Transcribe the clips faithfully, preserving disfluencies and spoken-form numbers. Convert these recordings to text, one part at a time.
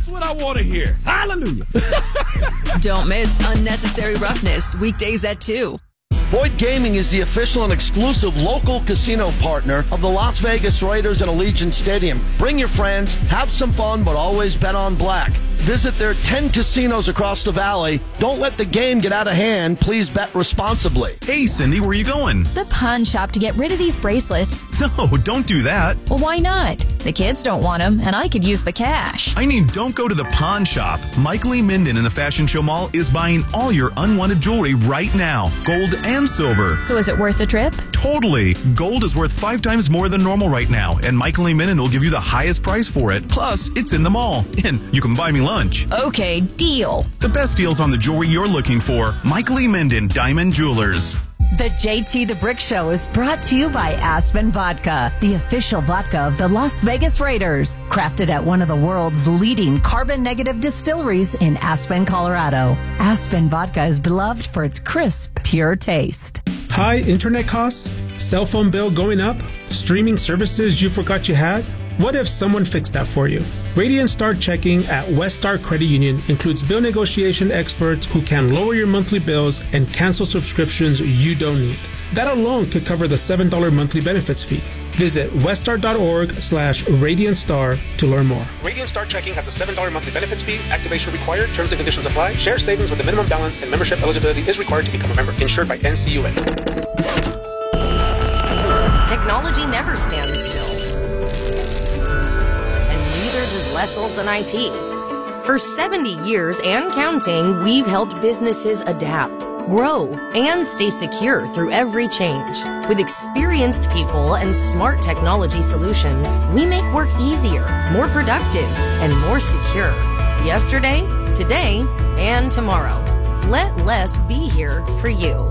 what I want to hear. Hallelujah. Don't miss Unnecessary Roughness, weekdays at two. Boyd Gaming is the official and exclusive local casino partner of the Las Vegas Raiders at Allegiant Stadium. Bring your friends, have some fun, but always bet on black. Visit their ten casinos across the valley. Don't let the game get out of hand. Please bet responsibly. Hey, Cindy, where are you going? The pawn shop to get rid of these bracelets. No, don't do that. Well, why not? The kids don't want them, and I could use the cash. I mean, don't go to the pawn shop. Michael E. Minden in the Fashion Show Mall is buying all your unwanted jewelry right now. Gold and silver. So is it worth the trip? Totally. Gold is worth five times more than normal right now, and Michael E. Minden will give you the highest price for it. Plus, it's in the mall, and you can buy me lunch. Okay, deal. The best deals on the jewelry you're looking for. Michael E. Minden, Diamond Jewelers. The J T The Brick Show is brought to you by Aspen Vodka, the official vodka of the Las Vegas Raiders. Crafted at one of the world's leading carbon-negative distilleries in Aspen, Colorado. Aspen Vodka is beloved for its crisp, pure taste. High internet costs? Cell phone bill going up? Streaming services you forgot you had? What if someone fixed that for you? Radiant Star Checking at West Star Credit Union includes bill negotiation experts who can lower your monthly bills and cancel subscriptions you don't need. That alone could cover the seven dollars monthly benefits fee. Visit weststar.org slash Radiant Star to learn more. Radiant Star Checking has a seven dollars monthly benefits fee. Activation required. Terms and conditions apply. Share savings with a minimum balance and membership eligibility is required to become a member. Insured by N C U A. Technology never stands still. Does Lessels and I T. For seventy years and counting, we've helped businesses adapt, grow, and stay secure through every change. With experienced people and smart technology solutions, we make work easier, more productive, and more secure. Yesterday, today, and tomorrow. Let Less be here for you.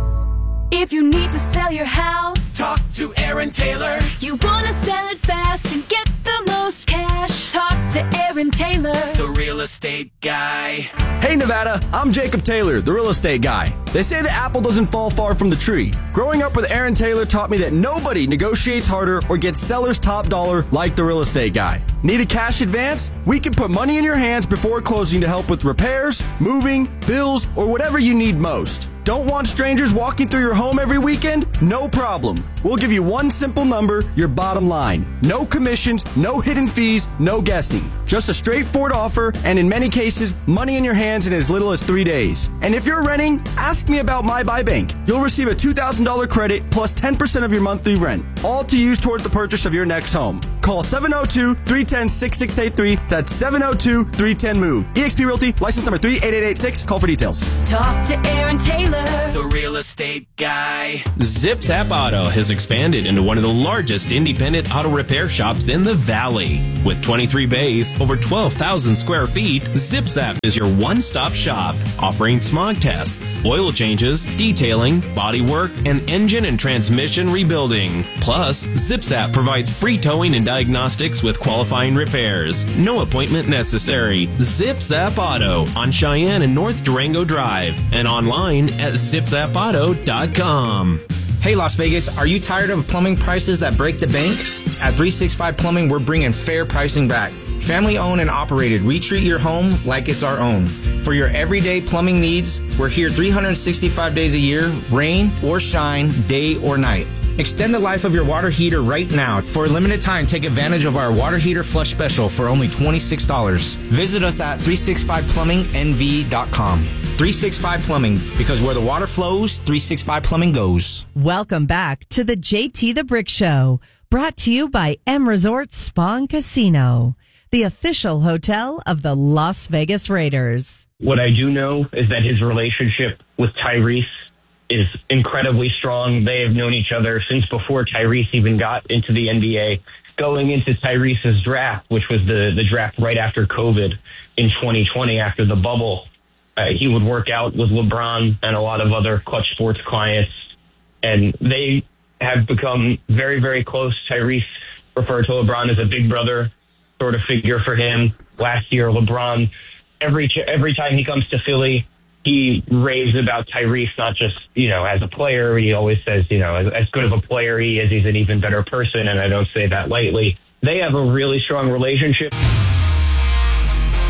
If you need to sell your house, talk to Aaron Taylor. You want to sell it fast and get the most cash, talk to Aaron Taylor, the real estate guy. Hey Nevada, I'm Jacob Taylor, the real estate guy. They say the apple doesn't fall far from the tree. Growing up with Aaron Taylor taught me that nobody negotiates harder or gets seller's top dollar like the real estate guy. Need a cash advance? We can put money in your hands before closing to help with repairs, moving, bills, or whatever you need most. Don't want strangers walking through your home every weekend? No problem. We'll give you one simple number, your bottom line. No commissions, no hidden fees, no guessing. Just a straightforward offer, and in many cases, money in your hands in as little as three days. And if you're renting, ask me about My Buy Bank. You'll receive a two thousand dollars credit plus ten percent of your monthly rent, all to use toward the purchase of your next home. Call seven oh two, three one oh, six six eight three. That's seven oh two, three one oh, MOVE. eXp Realty, license number three eight eight eight six. Call for details. talk to Aaron Taylor, the real estate guy. ZipZap Auto has expanded into one of the largest independent auto repair shops in the Valley. With twenty-three bays, over twelve thousand square feet, ZipZap is your one-stop shop, offering smog tests, oil changes, detailing, body work, and engine and transmission rebuilding. Plus, ZipZap provides free towing and diagnostics with qualifying repairs. No appointment necessary. ZipZap Auto on Cheyenne and North Durango Drive and online at zip zap auto dot com. Hey Las Vegas, are you tired of plumbing prices that break the bank? At three sixty-five Plumbing, we're bringing fair pricing back. Family owned and operated, we treat your home like it's our own. For your everyday plumbing needs, we're here three hundred sixty-five days a year, rain or shine, day or night. Extend the life of your water heater right now. For a limited time, take advantage of our water heater flush special for only twenty-six dollars. Visit us at three sixty-five plumbing N V dot com. three sixty-five Plumbing, because where the water flows, three sixty-five Plumbing goes. Welcome back to the J T The Brick Show, brought to you by M Resort Spa and Casino, the official hotel of the Las Vegas Raiders. What I do know is that his relationship with Tyrese is incredibly strong. They have known each other since before Tyrese even got into the N B A. Going into Tyrese's draft, which was the, the draft right after COVID in twenty twenty, after the bubble, uh, he would work out with LeBron and a lot of other Clutch Sports clients, and they have become very, very close. Tyrese referred to LeBron as a big brother sort of figure for him. Last year, LeBron, every every time he comes to Philly, he raves about Tyrese, not just, you know, as a player. He always says, you know, as, as good of a player he is, he's an even better person, and I don't say that lightly. They have a really strong relationship.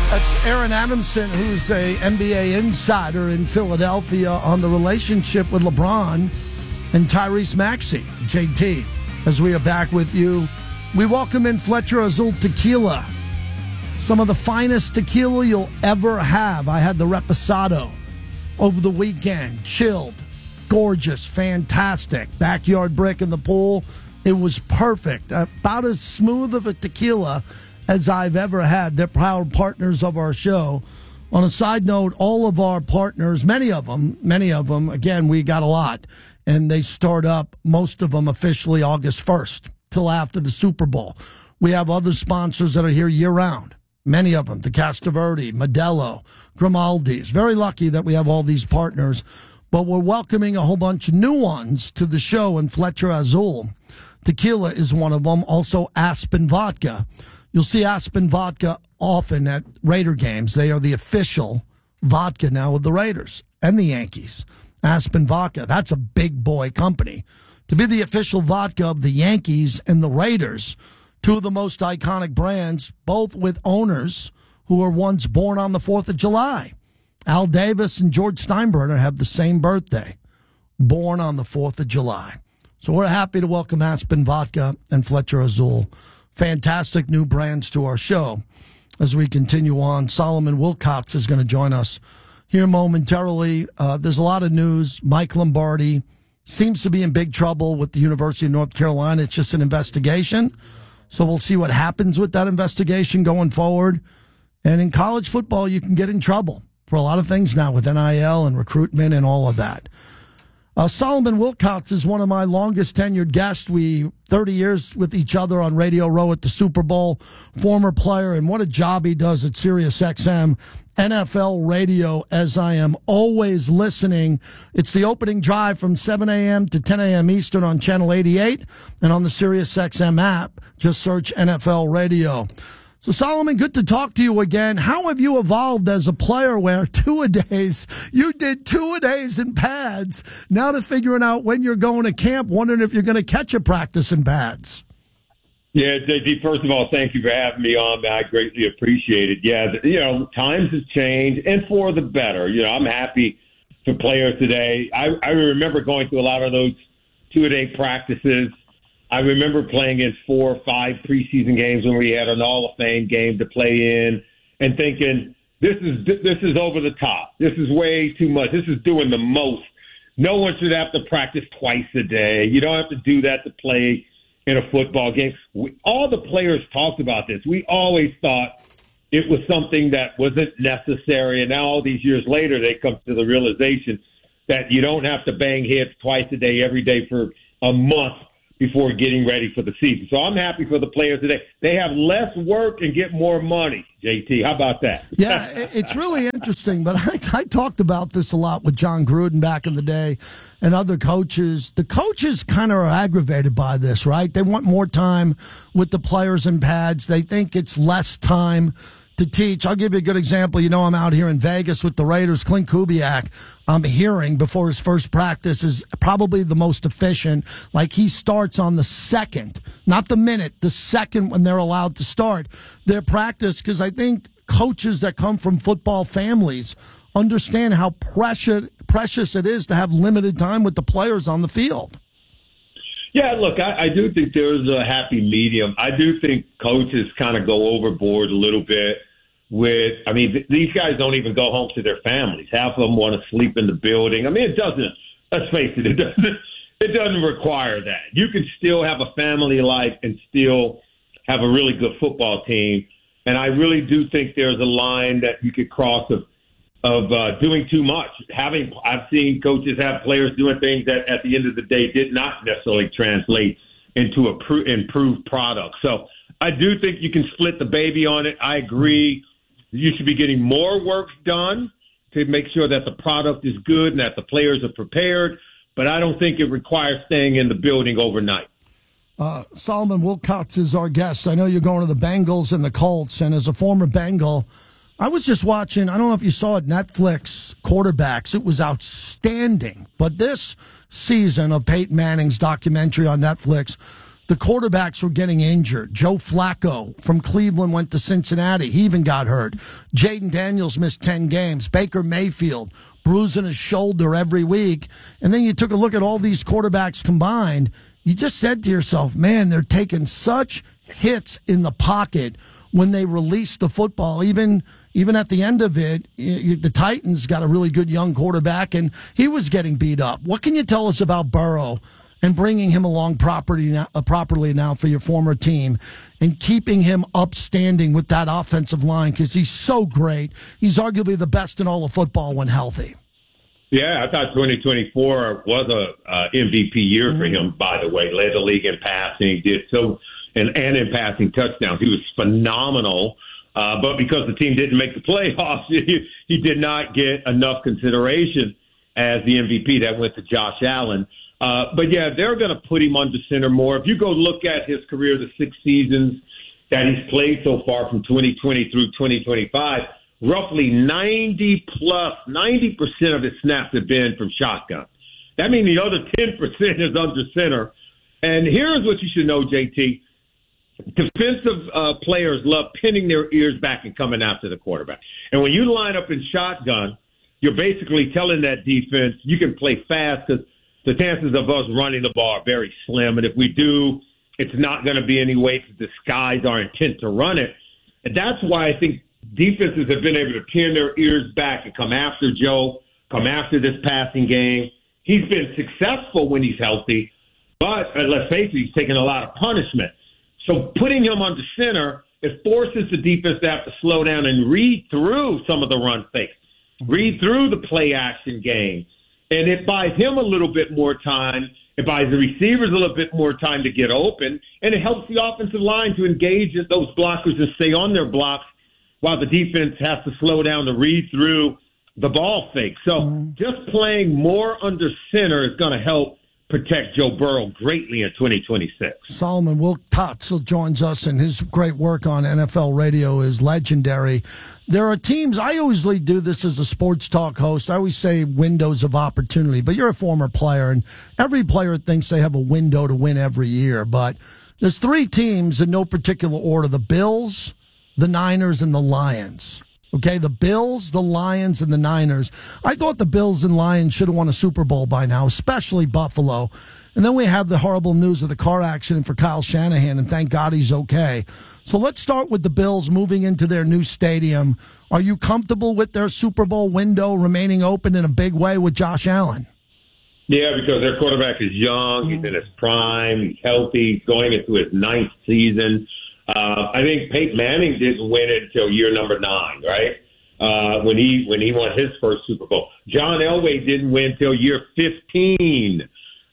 That's Aaron Adamson, who's a N B A insider in Philadelphia on the relationship with LeBron and Tyrese Maxey. J T, as we are back with you, we welcome in Fletcher Azul Tequila. Some of the finest tequila you'll ever have. I had the Reposado over the weekend. Chilled, gorgeous, fantastic. Backyard brick in the pool. It was perfect. About as smooth of a tequila as I've ever had. They're proud partners of our show. On a side note, all of our partners, many of them, many of them, again, we got a lot, and they start up, most of them officially August first till after the Super Bowl. We have other sponsors that are here year-round, many of them, the Castaverde, Modelo, Grimaldi's. Very lucky that we have all these partners, but we're welcoming a whole bunch of new ones to the show, and Fletcher Azul Tequila is one of them, also Aspen Vodka. You'll see Aspen Vodka often at Raider games. They are the official vodka now of the Raiders and the Yankees. Aspen Vodka, that's a big boy company. To be the official vodka of the Yankees and the Raiders, two of the most iconic brands, both with owners who were once born on the fourth of July. Al Davis and George Steinbrenner have the same birthday, born on the fourth of July. So we're happy to welcome Aspen Vodka and Fletcher Azul. Fantastic new brands to our show. As we continue on, Solomon Wilcots is going to join us here momentarily. Uh, there's a lot of news. Mike Lombardi seems to be in big trouble with the University of North Carolina. It's just an investigation. So we'll see what happens with that investigation going forward. And in college football, you can get in trouble for a lot of things now with N I L and recruitment and all of that. Uh, Solomon Wilcots is one of my longest tenured guests. We thirty years with each other on Radio Row at the Super Bowl, former player, and what a job he does at Sirius X M, N F L Radio, as I am always listening. It's the opening drive from seven a.m. to ten a.m. Eastern on Channel eighty-eight and on the Sirius X M app. Just search N F L Radio. So, Solomon, good to talk to you again. How have you evolved as a player where two-a-days, you did two-a-days in pads, now to figuring out when you're going to camp, wondering if you're going to catch a practice in pads? Yeah, J T, first of all, thank you for having me on. I greatly appreciate it. Yeah, you know, times have changed, and for the better. You know, I'm happy for players today. I, I remember going through a lot of those two-a-day practices. I remember playing in four or five preseason games when we had an Hall of Fame game to play in, and thinking this is this is over the top. This is way too much. This is doing the most. No one should have to practice twice a day. You don't have to do that to play in a football game. We, all the players talked about this. We always thought it was something that wasn't necessary, and now all these years later, they come to the realization that you don't have to bang hits twice a day every day for a month before getting ready for the season. So I'm happy for the players today. They have less work and get more money, J T. How about that? Yeah, it's really interesting, but I, I talked about this a lot with John Gruden back in the day and other coaches. The coaches kind of are aggravated by this, right? They want more time with the players and pads. They think it's less time to teach. I'll give you a good example. You know, I'm out here in Vegas with the Raiders. Clint Kubiak, I'm hearing before his first practice, is probably the most efficient. Like, he starts on the second, not the minute, the second when they're allowed to start their practice, because I think coaches that come from football families understand how precious precious it is to have limited time with the players on the field. Yeah, look, I, I do think there's a happy medium. I do think coaches kind of go overboard a little bit with, I mean, th- these guys don't even go home to their families. Half of them want to sleep in the building. I mean, it doesn't, let's face it, it doesn't, it doesn't require that. You can still have a family life and still have a really good football team. And I really do think there's a line that you could cross of of uh, doing too much. Having, I've seen coaches have players doing things that at the end of the day did not necessarily translate into a pro- improved product. So I do think you can split the baby on it. I agree. You should be getting more work done to make sure that the product is good and that the players are prepared. But I don't think it requires staying in the building overnight. Uh, Solomon Wilcots is our guest. I know you're going to the Bengals and the Colts, and as a former Bengal, I was just watching, I don't know if you saw it, Netflix Quarterbacks. It was outstanding. But this season of Peyton Manning's documentary on Netflix, the quarterbacks were getting injured. Joe Flacco from Cleveland went to Cincinnati. He even got hurt. Jaden Daniels missed ten games. Baker Mayfield bruising his shoulder every week. And then you took a look at all these quarterbacks combined. You just said to yourself, man, they're taking such hits in the pocket when they release the football. Even even at the end of it, the Titans got a really good young quarterback, and he was getting beat up. What can you tell us about Burrow and bringing him along properly now, uh, properly now for your former team and keeping him upstanding with that offensive line? Because he's so great. He's arguably the best in all of football when healthy. Yeah, I thought twenty twenty-four was a uh, M V P year for him, by the way. Led the league in passing. He did so, and, and in passing touchdowns. He was phenomenal. Uh, but because the team didn't make the playoffs, he, he did not get enough consideration as the M V P. That went to Josh Allen. Uh, but, yeah, they're going to put him under center more. If you go look at his career, the six seasons that he's played so far from twenty twenty through twenty twenty-five, roughly ninety plus, ninety percent of his snaps have been from shotgun. That means the other ten percent is under center. And here's what you should know, J T. Defensive uh, players love pinning their ears back and coming after the quarterback. And when you line up in shotgun, you're basically telling that defense you can play fast because the chances of us running the ball are very slim. And if we do, it's not going to be any way to disguise our intent to run it. And that's why I think defenses have been able to pin their ears back and come after Joe, come after this passing game. He's been successful when he's healthy, but uh, let's face it, he's taken a lot of punishment. So putting him under center, it forces the defense to have to slow down and read through some of the run fakes, read through the play action game. And it buys him a little bit more time. It buys the receivers a little bit more time to get open. And it helps the offensive line to engage those blockers and stay on their blocks while the defense has to slow down to read through the ball fake. So mm-hmm. just playing more under center is going to help protect Joe Burrow greatly in twenty twenty-six. Solomon Wilk Totzel joins us, and his great work on N F L radio is legendary. There are teams, I always do this as a sports talk host, I always say windows of opportunity, but you're a former player, and every player thinks they have a window to win every year, but there's three teams in no particular order, the Bills, the Niners, and the Lions. Okay, the Bills, the Lions, and the Niners. I thought the Bills and Lions should have won a Super Bowl by now, especially Buffalo. And then we have the horrible news of the car accident for Kyle Shanahan, and thank God he's okay. So let's start with the Bills moving into their new stadium. Are you comfortable with their Super Bowl window remaining open in a big way with Josh Allen? Yeah, because their quarterback is young. He's in his prime. He's healthy. He's going into his ninth season. Uh, I think Peyton Manning didn't win it until year number nine, right? Uh, when he when he won his first Super Bowl. John Elway didn't win until year fifteen.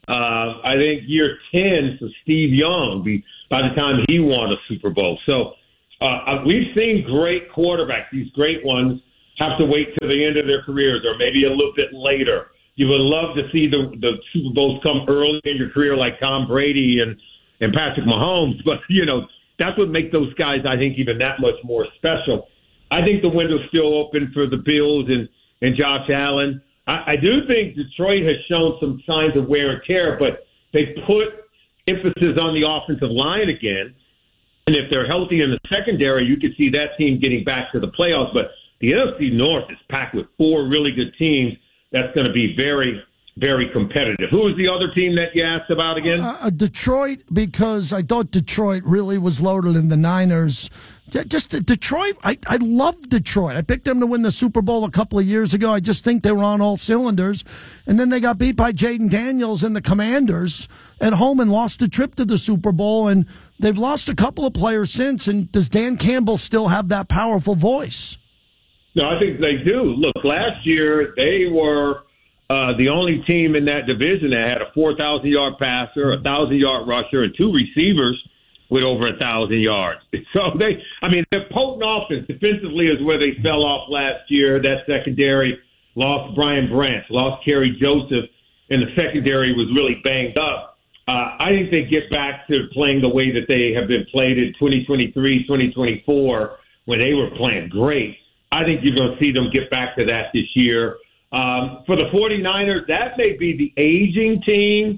Uh, I think year ten for Steve Young by the time he won a Super Bowl. So uh, we've seen great quarterbacks. These great ones have to wait till the end of their careers or maybe a little bit later. You would love to see the, the Super Bowls come early in your career like Tom Brady and, and Patrick Mahomes. But, you know, that's what makes those guys, I think, even that much more special. I think the window's still open for the Bills and, and Josh Allen. I, I do think Detroit has shown some signs of wear and tear, but they put emphasis on the offensive line again. And if they're healthy in the secondary, you could see that team getting back to the playoffs. But the N F C North is packed with four really good teams. That's going to be very, very competitive. Who was the other team that you asked about again? Uh, Detroit, because I thought Detroit really was loaded in the Niners. Just Detroit, I, I love Detroit. I picked them to win the Super Bowl a couple of years ago. I just think they were on all cylinders. And then they got beat by Jaden Daniels and the Commanders at home and lost the trip to the Super Bowl. And they've lost a couple of players since. And does Dan Campbell still have that powerful voice? No, I think they do. Look, last year they were uh, the only team in that division that had a four thousand yard passer, a one thousand yard rusher, and two receivers with over one thousand yards. So they, I mean, their potent offense defensively is where they fell off last year. That secondary lost Brian Branch, lost Kerry Joseph, and the secondary was really banged up. Uh, I think they get back to playing the way that they have been played in twenty twenty-three, twenty twenty-four, when they were playing great. I think you're going to see them get back to that this year. Um, for the 49ers, that may be the aging team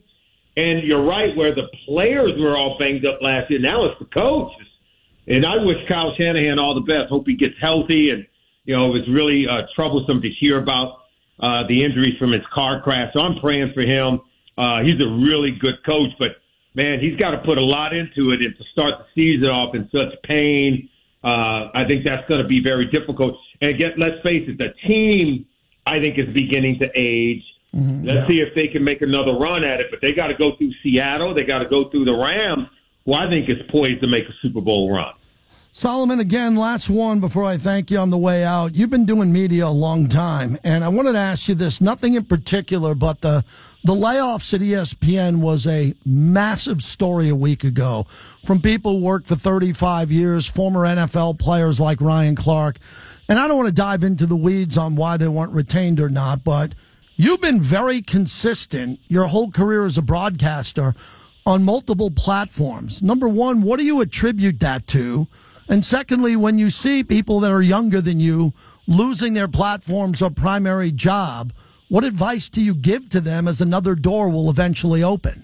And you're right, where the players were all banged up last year, now it's the coaches. And I wish Kyle Shanahan all the best. Hope he gets healthy. And, you know, it was really uh, troublesome to hear about uh, the injuries from his car crash. So I'm praying for him. Uh, he's a really good coach, but, man, he's got to put a lot into it. And to start the season off in such pain, uh, I think that's going to be very difficult. And again, let's face it, the team, I think, is beginning to age. Mm-hmm, let's yeah. see if they can make another run at it. But they got to go through Seattle. They got to go through the Rams, who I think is poised to make a Super Bowl run. Solomon, again, last one before I thank you on the way out. You've been doing media a long time, and I wanted to ask you this, nothing in particular, but the the layoffs at E S P N was a massive story a week ago from people who worked for thirty-five years, former N F L players like Ryan Clark. And I don't want to dive into the weeds on why they weren't retained or not, but you've been very consistent your whole career as a broadcaster on multiple platforms. Number one, what do you attribute that to? And secondly, when you see people that are younger than you losing their platforms or primary job, what advice do you give to them as another door will eventually open?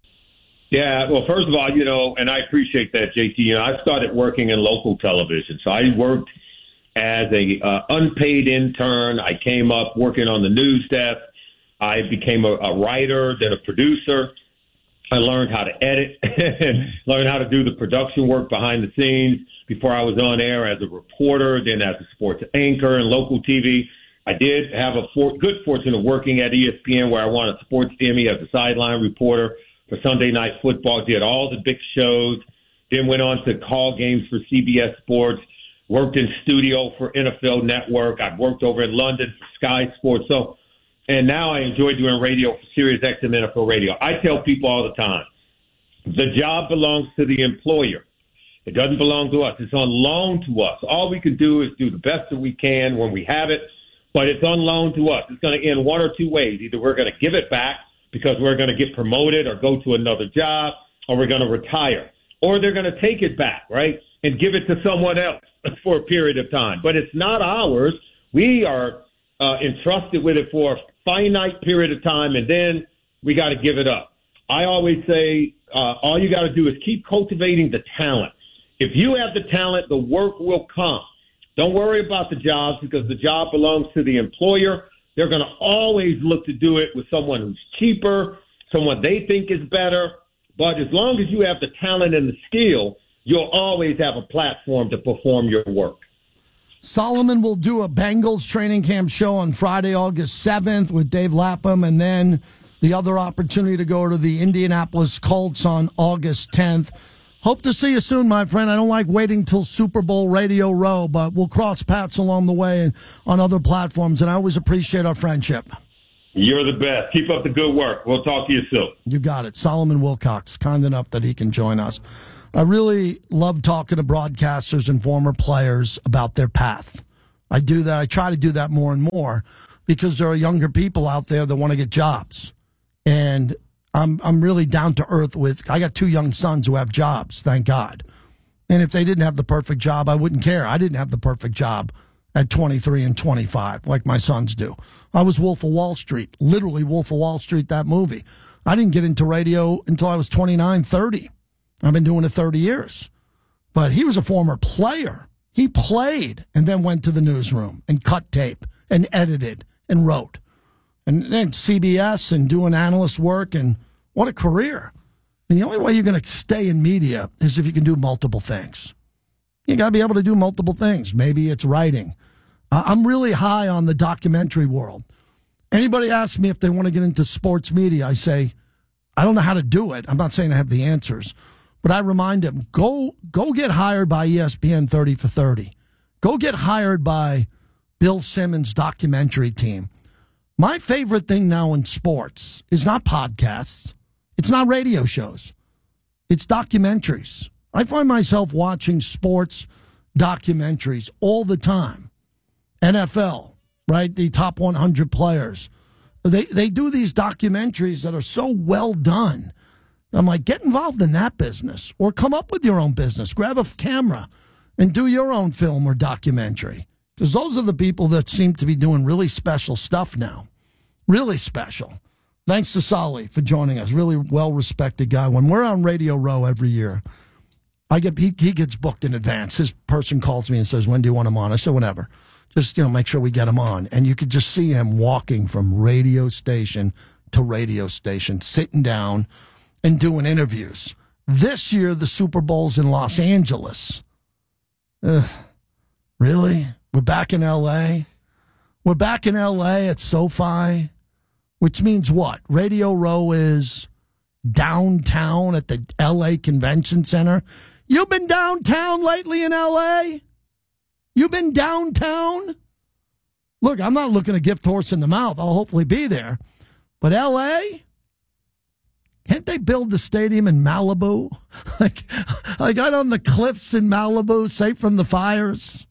Yeah, well, first of all, you know, and I appreciate that, J T. You know, I started working in local television. So I worked as a uh, unpaid intern. I came up working on the news desk. I became a, a writer, then a producer. I learned how to edit and learned how to do the production work behind the scenes before I was on air as a reporter, then as a sports anchor and local T V. I did have a for- good fortune of working at E S P N where I won a sports Emmy as a sideline reporter for Sunday Night Football, did all the big shows, then went on to call games for C B S Sports, worked in studio for N F L Network. I've worked over in London for Sky Sports. So, and now I enjoy doing radio for Sirius X M N F L Radio. I tell people all the time, the job belongs to the employer. It doesn't belong to us. It's on loan to us. All we can do is do the best that we can when we have it, but it's on loan to us. It's going to end one or two ways. Either we're going to give it back because we're going to get promoted or go to another job, or we're going to retire. Or they're going to take it back, right, and give it to someone else for a period of time. But it's not ours. We are uh, entrusted with it for a finite period of time, and then we got to give it up. I always say uh, all you got to do is keep cultivating the talent. If you have the talent, the work will come. Don't worry about the jobs because the job belongs to the employer. They're going to always look to do it with someone who's cheaper, someone they think is better. But as long as you have the talent and the skill, you'll always have a platform to perform your work. Solomon will do a Bengals training camp show on Friday, August seventh with Dave Lapham, and then the other opportunity to go to the Indianapolis Colts on August tenth. Hope to see you soon, my friend. I don't like waiting till Super Bowl Radio Row, but we'll cross paths along the way and on other platforms, and I always appreciate our friendship. You're the best. Keep up the good work. We'll talk to you soon. You got it. Solomon Wilcox, kind enough that he can join us. I really love talking to broadcasters and former players about their path. I do that. I try to do that more and more because there are younger people out there that want to get jobs. And I'm I'm really down to earth with, I got two young sons who have jobs, thank God. And if they didn't have the perfect job, I wouldn't care. I didn't have the perfect job at twenty-three and twenty-five like my sons do. I was Wolf of Wall Street, literally Wolf of Wall Street, that movie. I didn't get into radio until I was twenty-nine, thirty. I've been doing it thirty years. But he was a former player. He played and then went to the newsroom and cut tape and edited and wrote. And then C B S and doing analyst work, and what a career. And the only way you're going to stay in media is if you can do multiple things. You got to be able to do multiple things. Maybe it's writing. Uh, I'm really high on the documentary world. Anybody asks me if they want to get into sports media, I say, I don't know how to do it. I'm not saying I have the answers. But I remind them, go go get hired by E S P N thirty for thirty. Go get hired by Bill Simmons' documentary team. My favorite thing now in sports is not podcasts. It's not radio shows. It's documentaries. I find myself watching sports documentaries all the time. N F L, right? The top one hundred players. They they do these documentaries that are so well done. I'm like, get involved in that business or come up with your own business. Grab a camera and do your own film or documentary. Because those are the people that seem to be doing really special stuff now. Really special. Thanks to Solly for joining us. Really well-respected guy. When we're on Radio Row every year, I get he, he gets booked in advance. His person calls me and says, when do you want him on? I said, whenever. Just, you know, make sure we get him on. And you could just see him walking from radio station to radio station, sitting down and doing interviews. This year, the Super Bowl's in Los Angeles. Ugh, really? We're back in L A? We're back in L A at SoFi, which means what? Radio Row is downtown at the L A Convention Center. You've been downtown lately in L A? You've been downtown? Look, I'm not looking a gift horse in the mouth. I'll hopefully be there. But L A? Can't they build the stadium in Malibu? like, like out on the cliffs in Malibu, safe from the fires?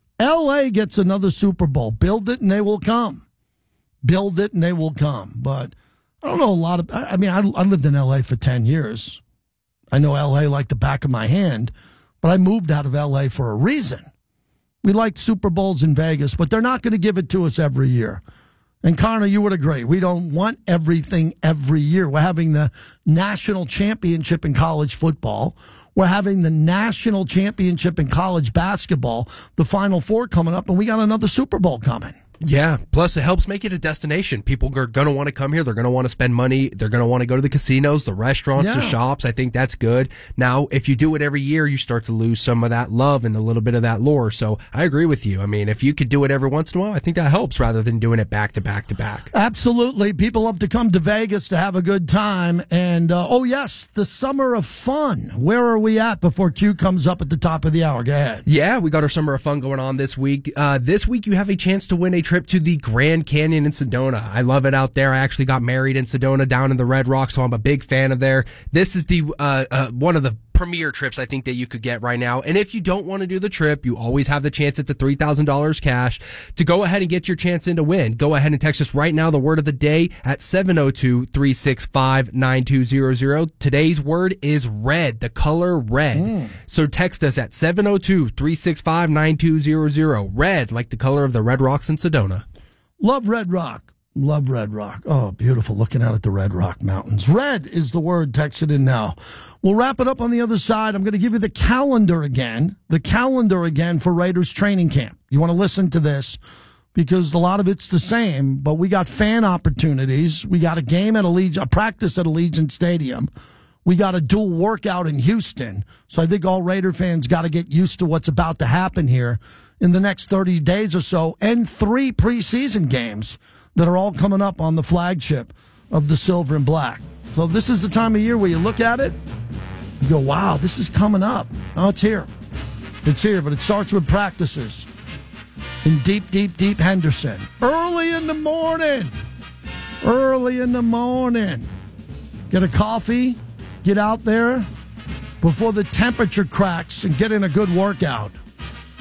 L A gets another Super Bowl. Build it and they will come. Build it and they will come. But I don't know a lot of, I mean, I, I lived in L A for ten years. I know L A like the back of my hand, but I moved out of L A for a reason. We like Super Bowls in Vegas, but they're not going to give it to us every year. And Connor, you would agree. We don't want everything every year. We're having the national championship in college football. We're having the national championship in college basketball, the Final Four coming up, and we got another Super Bowl coming. Yeah, plus it helps make it a destination. People are going to want to come here. They're going to want to spend money. They're going to want to go to the casinos, the restaurants, Yeah. the shops. I think that's good. Now, if you do it every year, you start to lose some of that love and a little bit of that lore. So I agree with you. I mean, if you could do it every once in a while, I think that helps rather than doing it back to back to back. Absolutely. People love to come to Vegas to have a good time. And, uh, oh, yes, the summer of fun. Where are we at before Q comes up at the top of the hour? Go ahead. Yeah, we got our Summer of Fun going on this week. Uh, this week you have a chance to win a trip to the Grand Canyon in Sedona. I love it out there. I actually got married in Sedona down in the Red Rock, so I'm a big fan of there. This is the uh, uh, one of the premier trips I think that you could get right now. And if you don't want to do the trip, you always have the chance at the three thousand dollars cash to go ahead and get your chance in to win. Go ahead and text us right now the word of the day at seven oh two, three six five, nine two zero zero. Today's word is red, the color red. Mm. So text us at seven oh two, three six five, nine two zero zero. Red, like the color of the Red Rocks in Sedona. Love Red Rock. Love Red Rock. Oh, beautiful. Looking out at the Red Rock Mountains. Red is the word. Text it in now. We'll wrap it up on the other side. I'm going to give you the calendar again. The calendar again for Raiders training camp. You want to listen to this because a lot of it's the same, but we got fan opportunities. We got a game at Allegiant, a practice at Allegiant Stadium. We got a dual workout in Houston. So I think all Raider fans got to get used to what's about to happen here in the next thirty days or so, and three preseason games that are all coming up on the flagship of the Silver and Black. So this is the time of year where you look at it, you go, wow, this is coming up. Oh, it's here. It's here, but it starts with practices in deep, deep, deep Henderson. Early in the morning. Early in the morning. Get a coffee, get out there before the temperature cracks and get in a good workout.